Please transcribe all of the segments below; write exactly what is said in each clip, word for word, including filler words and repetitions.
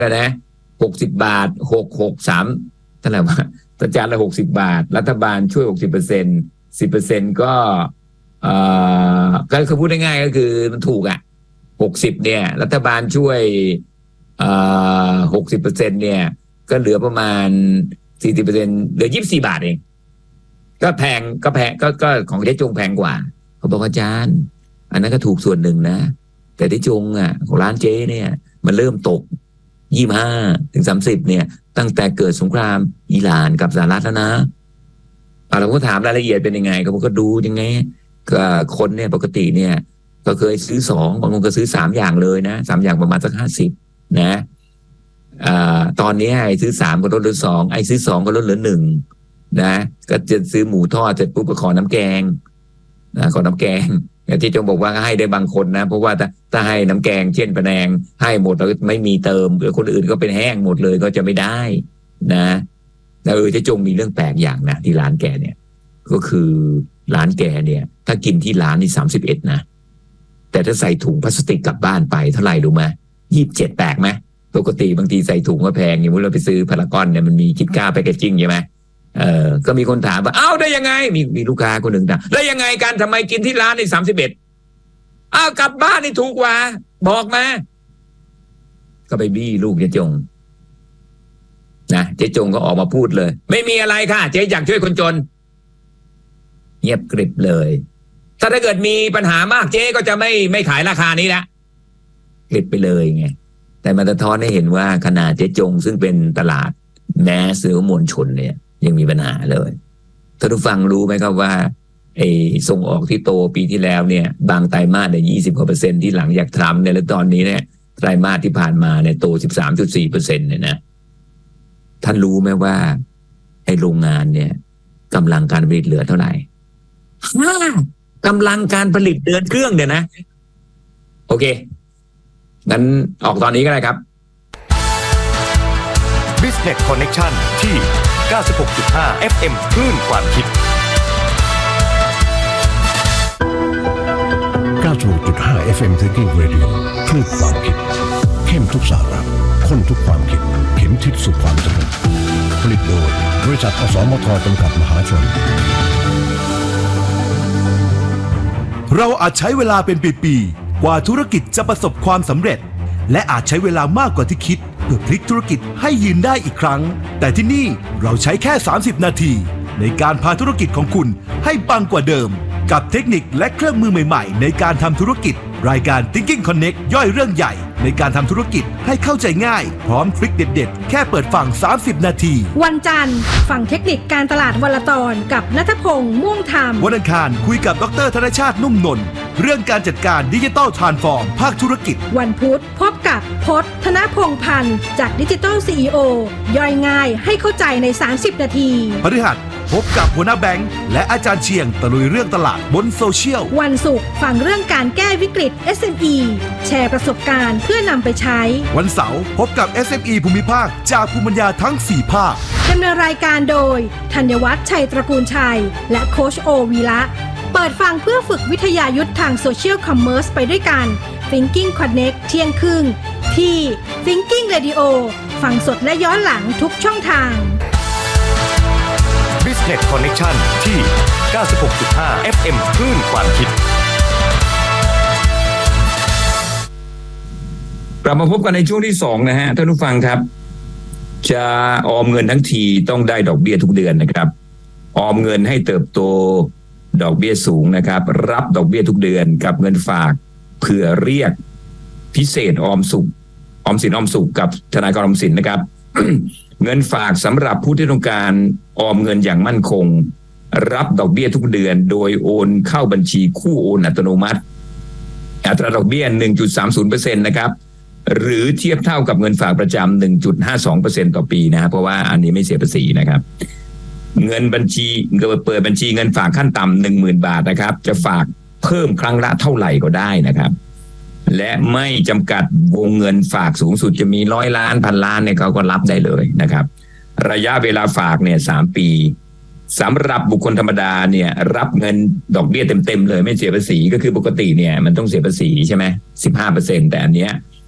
นะหกสิบบาทหกหกสามเท่าไหร่วะจานละหกสิบบาทรัฐบาลช่วยหกสิบเปอร์เซ็นต์สิบเปอร์เซ็นต์ก็เอ่อก็คือพูดง่ายๆก็คือมันถูกอ่ะหกสิบเนี่ยรัฐบาลช่วยเอ่อหกสิบเปอร์เซ็นต์เนี่ยก็เหลือประมาณสี่สิบเปอร์เซ็นต์เหลือยี่สิบสี่บาทเองก็แพงก็แพงก็ก็ของเจ๊จงแพงกว่าเขาบอกอาจารย์อันนั้นก็ถูกส่วนหนึ่งนะแต่เจ๊จงอ่ะของร้านเจ๊เนี่ยมันเริ่มตกยี่สิบห้าถึงสามสิบเนี่ยตั้งแต่เกิดสงครามอิหร่านกับสหรัฐแล้วนะเราก็ถามรายละเอียดเป็นยังไงเขาก็ดูยังไงก็คนเนี่ยปกติเนี่ยก็เคยซื้อสองบางคนก็ซื้อสามอย่างเลยนะสามอย่างประมาณสักห้าสิบนะอ่าตอนนี้ไอ้ซื้อสามก็ลดเหลือสองไอ้ซื้อสองก็ลดเหลือหนึ่งนะก็จะซื้อหมูทอดเสร็จปุ๊บก็ขอน้ำแกงนะขอน้ำแกงอย่างที่จงบอกว่าให้ได้บางคนนะเพราะว่าถ้าถ้าให้น้ำแกงเช่นปะแนงให้หมดแล้วไม่มีเติมหรือคนอื่นก็เป็นแห้งหมดเลยก็จะไม่ได้นะแต่เออเจ๊จงมีเรื่องแปลกอย่างนะที่ร้านแกเนี่ยก็คือร้านแกเนี่ยถ้ากินที่ร้านนี่สามสิบเอ็ดนะแต่ถ้าใส่ถุงพลาสติกกลับบ้านไปเท่าไหร่รู้ไหมยี่สิบเจ็ดแปลกไหมปกติบางทีใส่ถุงก็แพงอย่างเมื่อเราไปซื้อพารากอนเนี่ยมันมีคิดค่าแพคเกจจิ้งใช่ไหมเออก็มีคนถามว่าอ้าวได้ยังไงมีมีลูกค้าคนหนึ่งถามได้ยังไงกันทำไมกินที่ร้านนี่สามสิบเอ็ดอ้าวกลับบ้านนี่ถูกกว่าบอกมาก็ไปบี้ลูกเจ๊จงนะเจ๊จงก็ออกมาพูดเลยไม่มีอะไรค่ะเจ๊อยากช่วยคนจนเงียบกริบเลยถ้าถ้าเกิดมีปัญหามากเจ๊ก็จะไม่ไม่ขายราคานี้ละกริบไปเลยไงแต่มันสะท้อนให้เห็นว่าขนาดเจ๊จงซึ่งเป็นตลาดแมสหรือมวลชนเนี่ยยังมีปัญหาเลยท่านผู้ฟังรู้ไหมครับว่าไอ้ส่งออกที่โตปีที่แล้วเนี่ยบางไตรมาสเนี่ยยี่สิบกว่าเปอร์เซ็นต์ที่หลังจากทรัมป์เนี่ยแล้วตอนนี้เนี่ยไตรมาสที่ผ่านมาเนี่ยโต สิบสามจุดสี่เปอร์เซ็นต์ เนี่ยนะท่านรู้ไหมว่าไอ้โรงงานเนี่ยกำลังการผลิตเหลือเท่าไหร่กำลังการผลิตเดินเครื่องเนี่ยนะโอเคงั้นออกตอนนี้ก็ได้ครับ Business Connection ที่ เก้าสิบหกจุดห้า เอฟ เอ็ม คลื่นความคิดเก้าสิบหกจุดห้า เอฟ เอ็ม Thinking Radio คลื่นความคิดเข้มทุกสาระข้นทุกความคิดเข็มทิศสู่ความสำเร็จผลิตโดยบริษัทอสมทจำกัดมหาชนเราอาจใช้เวลาเป็นปีๆกว่าธุรกิจจะประสบความสำเร็จและอาจใช้เวลามากกว่าที่คิดเพื่อพลิกธุรกิจให้ยืนได้อีกครั้งแต่ที่นี่เราใช้แค่สามสิบนาทีในการพาธุรกิจของคุณให้ปังกว่าเดิมกับเทคนิคและเครื่องมือใหม่ๆในการทำธุรกิจรายการ Thinking Connect ย่อยเรื่องใหญ่ในการทำธุรกิจให้เข้าใจง่ายพร้อมทริคเด็ดๆแค่เปิดฟังสามสิบนาทีวันจันทร์ฟังเทคนิคการตลาดวันละตอนกับณัฐพงษ์ม่วงธรรมวันอังคารคุยกับดร.ธนชาตินุ่มนนท์เรื่องการจัดการดิจิทัลทรานส์ฟอร์มภาคธุรกิจวันพุธพบกับพจน์ธนพงษ์พันธ์จากดิจิทัล ซี อี โอ ย่อยง่ายให้เข้าใจในสามสิบนาทีพฤหัสพบกับหัวหน้าแบงค์และอาจารย์เชียงตะลุยเรื่องตลาดบนโซเชียลวันศุกร์ฟังเรื่องการแก้วิกฤต เอส เอ็ม อี แชร์ประสบการณ์เพื่อนำไปใช้วันเสาร์พบกับ เอส เอ็ม อี ภูมิภาคจากภูมิปัญญาทั้งสี่ภาคดำเนินรายการโดยธัญวัฒน์ชัยตระกูลชัยและโค้ชโอวีระเปิดฟังเพื่อฝึกวิทยายุทธทางโซเชียลคอมเมอร์สไปด้วยกัน Thinking Connect เที่ยงครึ่งที่ Thinking Radio ฟังสดและย้อนหลังทุกช่องทาง Business Connection ที่ เก้าสิบหกจุดห้า เอฟ เอ็ม คลื่นความคิดกลับมาพบกันในช่วงที่สองนะฮะท่านผู้ฟังครับจะออมเงินทั้งทีต้องได้ดอกเบี้ยทุกเดือนนะครับออมเงินให้เติบโตดอกเบี้ยสูงนะครับรับดอกเบี้ยทุกเดือนกับเงินฝากเผื่อเรียกพิเศษออมสุขออมสินออมสุขกับธนาคารออมสินนะครับ เงินฝากสำหรับผู้ที่ต้องการออมเงินอย่างมั่นคงรับดอกเบี้ยทุกเดือนโดยโอนเข้าบัญชีคู่โอนอัตโนมัติอัตราดอกเบี้ย หนึ่งจุดสามศูนย์เปอร์เซ็นต์ นะครับหรือเทียบเท่ากับเงินฝากประจำ หนึ่งจุดห้าสองเปอร์เซ็นต์ ต่อปีนะครับเพราะว่าอันนี้ไม่เสียภาษีนะครับเงินบัญชีเปิดบัญชีเงินฝากขั้นต่ำ หนึ่งหมื่น บาทนะครับจะฝากเพิ่มครั้งละเท่าไหร่ก็ได้นะครับและไม่จำกัดวงเงินฝากสูงสุดจะมีร้อยล้านพันล้านเนี่ยเขาก็รับได้เลยนะครับระยะเวลาฝากเนี่ยสามปีสำหรับบุคคลธรรมดาเนี่ยรับเงินดอกเบี้ยเต็มๆเลยไม่เสียภาษีก็คือปกติเนี่ยมันต้องเสียภาษีใช่ไหม สิบห้าเปอร์เซ็นต์ แต่อันเนี้ยเ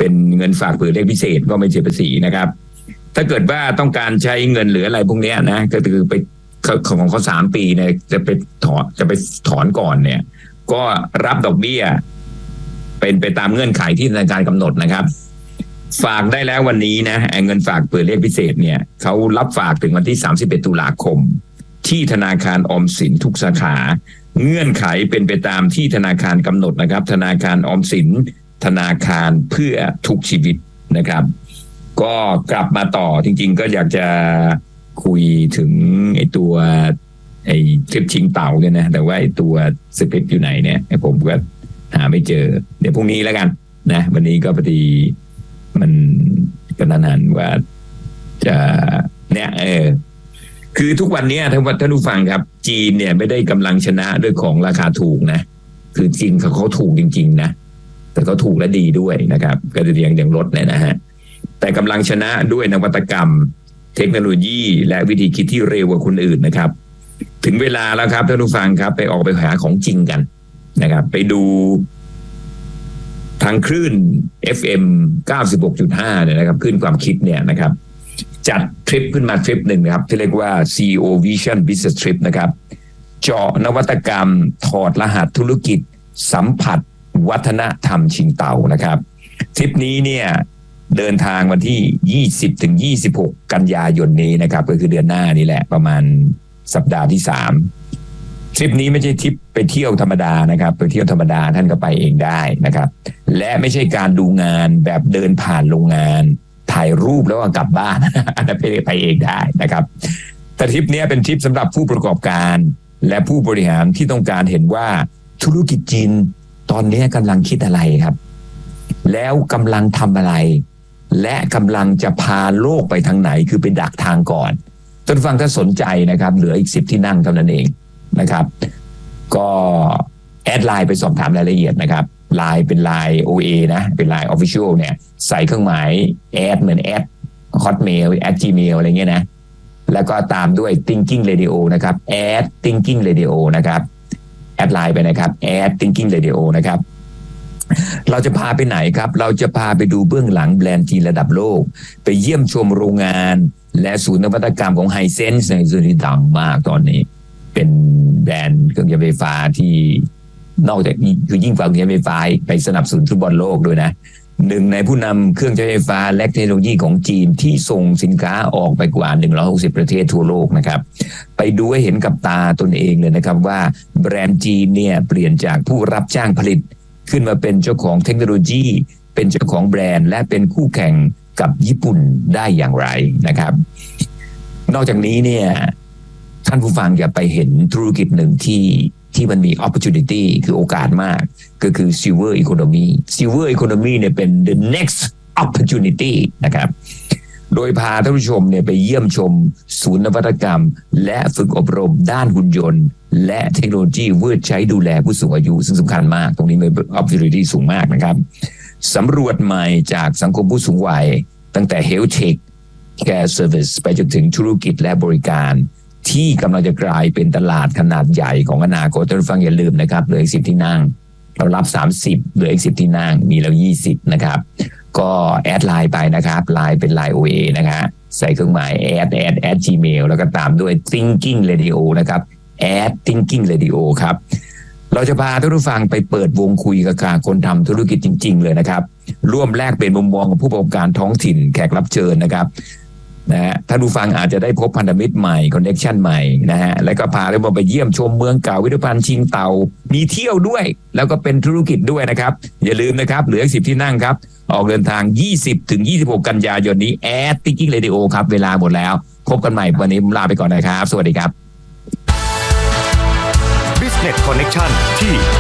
เป็นเงินฝากเผื่อเลขพิเศษก็ไม่เสียภาษีนะครับถ้าเกิดว่าต้องการใช้เงินหรืออะไรพวกนี้นะก็คือไปของเขาสามปีเนี่ยจะไปถอนจะไปถอนก่อนเนี่ยก็รับดอกเบี้ยเป็นไปตามเงื่อนไขที่ธนาคารกำหนดนะครับฝากได้แล้ววันนี้นะเงินฝากเผื่อเลขพิเศษเนี่ยเขารับฝากถึงวันที่สามสิบเอ็ดตุลาคมที่ธนาคารออมสินทุกสาขาเงื่อนไขเป็นไปตามที่ธนาคารกำหนดนะครับธนาคารออมสินธนาคารเพื่อทุกชีวิตนะครับก็กลับมาต่อจริงๆก็อยากจะคุยถึงไอ้ตัวไอ้ทริปชิงเต่าเนี่ยนะแต่ว่าไอ้ตัวสคริปต์อยู่ไหนเนี่ยไอ้ผมก็หาไม่เจอเดี๋ยวพรุ่งนี้แล้วกันนะวันนี้ก็พอดีมันกระนั้นว่าจะเนี่ยเออคือทุกวันนี้ท่านท่านผู้ฟังครับจีนเนี่ยไม่ได้กำลังชนะด้วยของราคาถูกนะคือจริงเขาเขาถูกจริงๆนะแต่เขาถูกและดีด้วยนะครับก็จะเรียงอย่างรถเนี่ยนะฮะแต่กำลังชนะด้วยนวัตกรรมเทคโนโลยีและวิธีคิดที่เร็วกว่าคนอื่นนะครับถึงเวลาแล้วครับท่านผู้ฟังครับไปออกไปหาของจริงกันนะครับไปดูทางคลื่น เอฟ เอ็ม เก้าสิบหกจุดห้า เนี่ยนะครับคลื่นความคิดเนี่ยนะครับจัดทริปขึ้นมาทริปหนึ่งครับที่เรียกว่า ซี อี โอ Vision Business Trip นะครับเจาะนวัตกรรมถอดรหัสธุรกิจสัมผัสวัฒนธรรมชิงเต่านะครับทริปนี้เนี่ยเดินทางวันที่ยี่สิบถึงยี่สิบหกกันยายนนี้นะครับก็คือเดือนหน้านี่แหละประมาณสัปดาห์ที่สามทริปนี้ไม่ใช่ทริปไปเที่ยวธรรมดานะครับไปเที่ยวธรรมดาท่านก็ไปเองได้นะครับและไม่ใช่การดูงานแบบเดินผ่านโรงงานถ่ายรูปแล้วก็กลับบ้านอันนั้นไปเองได้นะครับแต่ทริปนี้เป็นทริปสำหรับผู้ประกอบการและผู้บริหารที่ต้องการเห็นว่าธุรกิจจีนตอนนี้กำลังคิดอะไรครับแล้วกำลังทำอะไรและกำลังจะพาโลกไปทางไหนคือไปดักทางก่อนท่านฟังถ้าสนใจนะครับเหลืออีกสิบที่นั่งเท่านั้นเองนะครับก็แอดไลน์ไปสอบถามรายละเอียดนะครับไลน์เป็นไลน์ โอ เอ นะเป็นไลน์ Official เนี่ยใส่เครื่องหมายแอดเหมือนแอด Hotmail แอด Gmail อะไรเงี้ยนะแล้วก็ตามด้วย Thinking Radio นะครับแอด Thinking Radio นะครับแอดไลน์ไปนะครับแอด Thinking Radio นะครับเราจะพาไปไหนครับเราจะพาไปดูเบื้องหลังแบรนด์จีนระดับโลกไปเยี่ยมชมโรงงานและศูนย์นวัตกรรมของไฮเซนส์ในส่วนที่ดังมากตอนนี้เป็นแบรนด์เครื่องยนต์ไฟฟ้าที่นอกจากคือยิ่งกว่าเครื่องยนต์ไฟฟ้าไปสนับสนุนฟุตบอลโลกด้วยนะหนึ่งในผู้นำเครื่องใช้ไฟฟ้าและเทคโนโลยีของจีนที่ส่งสินค้าออกไปกว่าหนึ่งร้อยหกสิบประเทศทั่วโลกนะครับไปดูให้เห็นกับตาตนเองเลยนะครับว่าแบรนด์จีนเนี่ยเปลี่ยนจากผู้รับจ้างผลิตขึ้นมาเป็นเจ้าของเทคโนโลยีเป็นเจ้าของแบรนด์และเป็นคู่แข่งกับญี่ปุ่นได้อย่างไรนะครับนอกจากนี้เนี่ยท่านผู้ฟังอย่าไปเห็นธุรกิจหนึ่งที่ที่มันมี opportunity คือโอกาสมากก็คือ silver economy silver economy เนี่ยเป็น the next opportunity นะครับโดยพาท่านผู้ชมเนี่ยไปเยี่ยมชมศูนย์นวัตกรรมและฝึกอบรมด้านหุ่นยนต์และเทคโนโลยีเพื่อใช้ดูแลผู้สูงอายุซึ่งสำคัญมากตรงนี้มี opportunity สูงมากนะครับสำรวจใหม่จากสังคมผู้สูงวัยตั้งแต่ health tech care service ไปจนถึงธุรกิจและบริการที่กำลังจะกลายเป็นตลาดขนาดใหญ่ของอนาคตท่านผู้ฟังอย่าลืมนะครับเหลืออีกสิบที่นั่งเรารับสามสิบเหลืออีกสิบที่นั่งมีแล้วยี่สิบนะครับก็แอดไลน์ไปนะครับไลน์เป็นไลน์ โอ เอ นะครับใส่เครื่องหมายแอดแอดแอด Gmail แล้วก็ตามด้วย Thinking Radio นะครับแอด Thinking Radio ครับเราจะพาท่านผู้ฟังไปเปิดวงคุยกับคนทำธุรกิจจริงๆเลยนะครับร่วมแลกเป็นมุมมองของผู้ประกอบการท้องถิ่นแขกรับเชิญนะครับนะฮะท่านผู้ฟังอาจจะได้พบพันธมิตรใหม่คอนเนคชั่นใหม่นะฮะแล้วก็พาท่านไปเยี่ยมชมเมืองเก่าพิพิธภัณฑ์ชิงเต่ามีเที่ยวด้วยแล้วก็เป็นธุรกิจด้วยนะครับอย่าลืมนะครับเหลือสิบที่นั่งครับออกเดินทางยี่สิบถึงยี่สิบหกกันยายนนี้แอด Thinking Radio ครับเวลาหมดแล้วพบกันใหม่วันนี้ผมลาไปก่อนนะครับสวัสดีครับ Business Connection ที่